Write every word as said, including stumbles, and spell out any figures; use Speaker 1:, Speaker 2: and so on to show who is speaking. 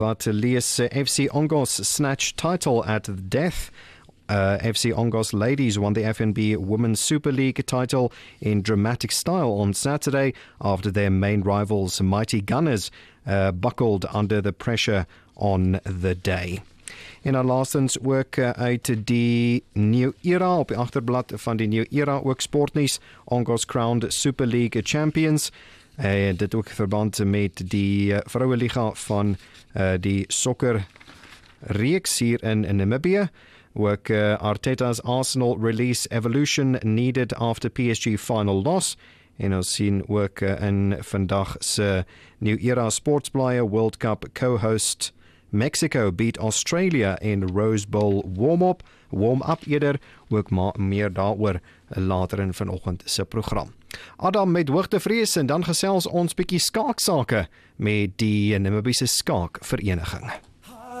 Speaker 1: Wat lees uh, F C Ongos snatch title at death. Uh, F C Ongos ladies won the F N B Women's Super League title in dramatic style on Saturday after their main rivals, Mighty Gunners, uh, buckled under the pressure on the day. En dan laastens ook uh, uit die New Era, op die agterblad van die New Era ook sportnuus, Ongos crowned Super League champions. Uh, dit ook verband met die uh, vrouweliga van uh, die sokker reeks hier in, in Namibië. Ook uh, Arteta's Arsenal release evolution needed after P S G final loss. En ons sien ook uh, in vandag se New Era sportsblaaie World Cup co-host Mexico beat Australia in Rose Bowl warm-up, warm-up eerder, ook ma- meer daaroor later in vanoggend se program. Adam met hoogtevrees en dan gesels ons bietjie skaaksake met die Namibiese skaakvereniging.